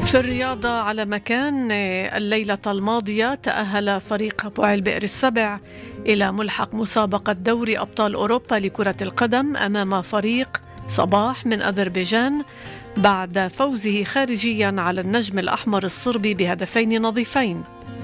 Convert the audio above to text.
في الرياضة على مكان، الليلة الماضية تأهل فريق بوعي البئر السبع إلى ملحق مسابقة دوري أبطال أوروبا لكرة القدم أمام فريق صباح من أذربيجان بعد فوزه خارجيا على النجم الأحمر الصربي بهدفين نظيفين.